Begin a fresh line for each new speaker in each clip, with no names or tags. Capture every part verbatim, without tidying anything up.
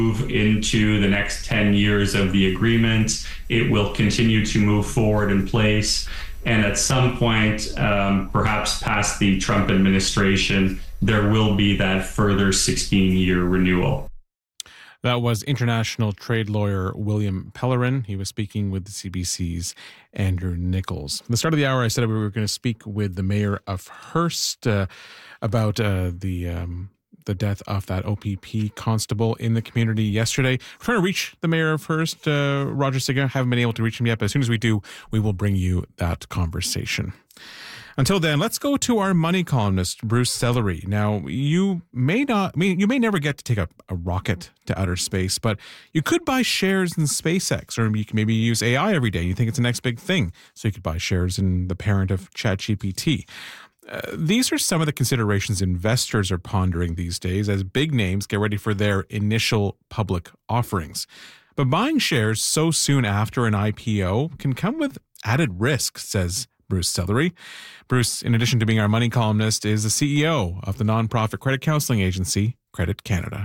move into the next ten years of the agreement. It will continue to move forward in place. And at some point, um, perhaps past the Trump administration, there will be that further sixteen-year renewal.
That was international trade lawyer William Pellerin. He was speaking with the C B C's Andrew Nichols. At the start of the hour, I said we were going to speak with the mayor of Hearst uh, about uh, the um, the death of that O P P constable in the community yesterday. We're trying to reach the mayor of Hearst, uh, Roger Siga. Haven't been able to reach him yet, but as soon as we do, we will bring you that conversation. Until then, let's go to our money columnist, Bruce Sellery. Now, you may not, I mean, you may never get to take a, a rocket to outer space, but you could buy shares in SpaceX, or you can maybe use A I every day. You think it's the next big thing, so you could buy shares in the parent of ChatGPT. Uh, these are some of the considerations investors are pondering these days as big names get ready for their initial public offerings. But buying shares so soon after an I P O can come with added risk, says Bruce Sellery. Bruce, in addition to being our money columnist, is the C E O of the nonprofit credit counseling agency, Credit Canada.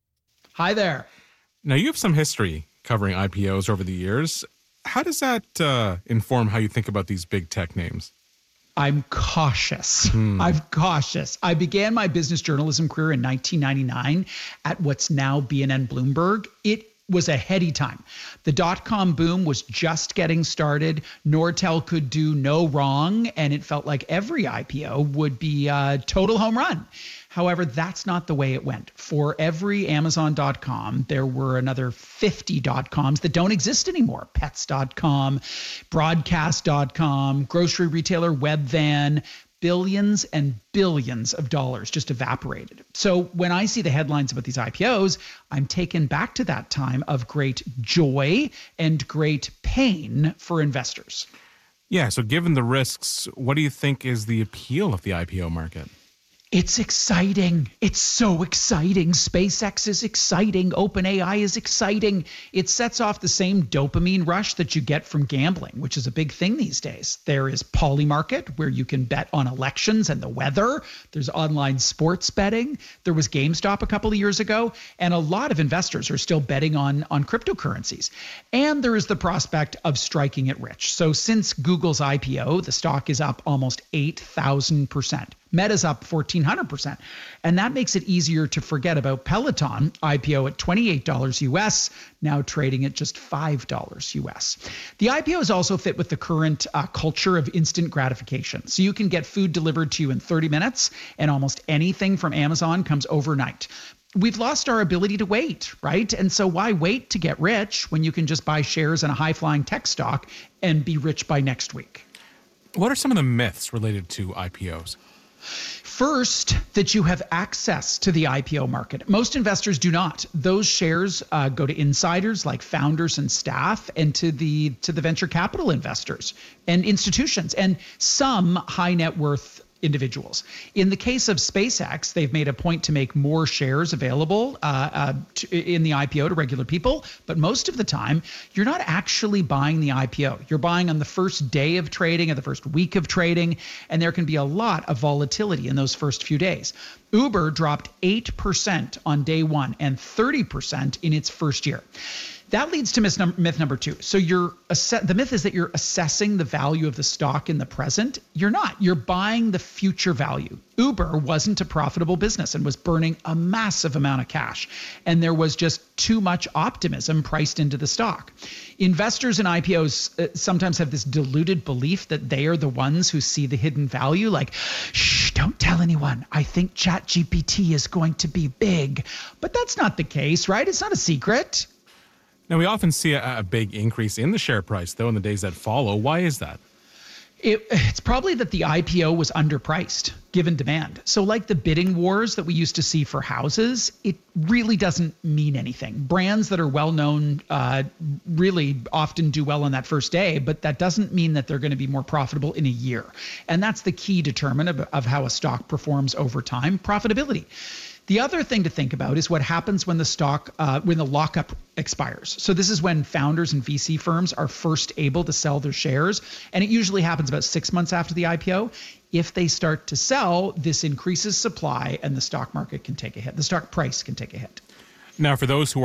Hi there.
Now, you have some history covering I P Os over the years. How does that uh, inform how you think about these big tech names?
I'm cautious. Hmm. I'm cautious. I began my business journalism career in nineteen ninety-nine at what's now B N N Bloomberg. It was a heady time. The dot-com boom was just getting started. Nortel could do no wrong, and it felt like every I P O would be a total home run. However, that's not the way it went. For every Amazon dot com, there were another fifty dot-coms that don't exist anymore. Pets dot com, Broadcast dot com, grocery retailer Webvan. Billions and billions of dollars just evaporated. So when I see the headlines about these I P Os, I'm taken back to that time of great joy and great pain for investors.
Yeah, so given the risks, what do you think is the appeal of the I P O market?
It's exciting. It's so exciting. SpaceX is exciting. OpenAI is exciting. It sets off the same dopamine rush that you get from gambling, which is a big thing these days. There is Polymarket, where you can bet on elections and the weather. There's online sports betting. There was GameStop a couple of years ago. And a lot of investors are still betting on, on cryptocurrencies. And there is the prospect of striking it rich. So since Google's I P O, the stock is up almost eight thousand percent. Meta's up fourteen hundred percent. And that makes it easier to forget about Peloton, I P O at twenty-eight dollars U S, now trading at just five dollars U S. The I P Os also fit with the current uh, culture of instant gratification. So you can get food delivered to you in thirty minutes, and almost anything from Amazon comes overnight. We've lost our ability to wait, right? And so why wait to get rich when you can just buy shares in a high-flying tech stock and be rich by next week?
What are some of the myths related to I P Os?
First, that you have access to the I P O market. Most investors do not. Those shares uh, go to insiders like founders and staff, and to the to the venture capital investors and institutions, and some high net worth individuals. In the case of SpaceX, they've made a point to make more shares available uh, uh, to, in the I P O to regular people. But most of the time, you're not actually buying the I P O. You're buying on the first day of trading or the first week of trading. And there can be a lot of volatility in those first few days. Uber dropped eight percent on day one and thirty percent in its first year. That leads to myth number, myth number two. So you're the myth is that you're assessing the value of the stock in the present. You're not. You're buying the future value. Uber wasn't a profitable business and was burning a massive amount of cash. And there was just too much optimism priced into the stock. Investors in I P Os uh, sometimes have this deluded belief that they are the ones who see the hidden value. Like, shh, don't tell anyone. I think ChatGPT is going to be big. But that's not the case, right? It's not a secret.
Now, we often see a, a big increase in the share price, though, in the days that follow. Why is that?
It, it's probably that the I P O was underpriced given demand. So like the bidding wars that we used to see for houses, it really doesn't mean anything. Brands that are well known uh, really often do well on that first day, but that doesn't mean that they're going to be more profitable in a year. And that's the key determinant of, of how a stock performs over time, profitability. The other thing to think about is what happens when the stock, uh, when the lockup expires. So this is when founders and V C firms are first able to sell their shares. And it usually happens about six months after the I P O. If they start to sell, this increases supply and the stock market can take a hit. The stock price can take a hit.
Now, for those who